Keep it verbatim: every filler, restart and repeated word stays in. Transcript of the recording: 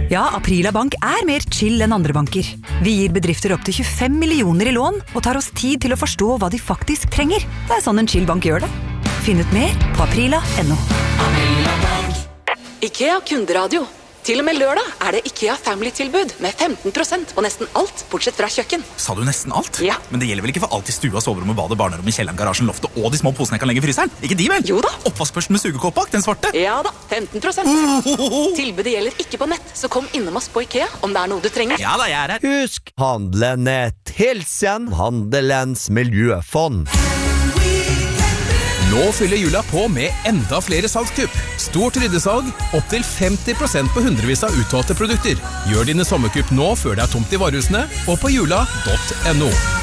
Ja, Aprila Bank er mer chill enn andre banker. Vi gir bedrifter opp til tjuefem millioner i lån og tar oss tid til å forstå hva de faktisk trenger. Det er sånn en chill bank gjør det. Finn ut mer på aprila punktum no. IKEA kunderadio. Til og med lørdag er det IKEA Family-tilbud med femten prosent på nesten alt, bortsett fra kjøkken. Sa du nesten alt? Ja. Men det gjelder vel ikke for alt i stua, soverommet, badet, barnerommet, kjelleren, garasjen, loftet og de små posene jeg kan legge i fryseren? Ikke de vel? Jo da. Oppvaskbørsten med sugekåp bak, den svarte? Ja da, femten prosent. Ohohoho. Tilbudet gjelder ikke på nett, så kom innom oss på IKEA om det er noe du trenger. Ja da, jeg er her. Husk, handle nett. Hilsen Handelens miljøfond. Nå fyller jula på med enda flere salgskupp. Stort ryddesalg, opp til femti prosent på hundrevis av utvalgte produkter. Gjør dine sommerkupp nå før det er tomt i varehusene, og på jula punktum no.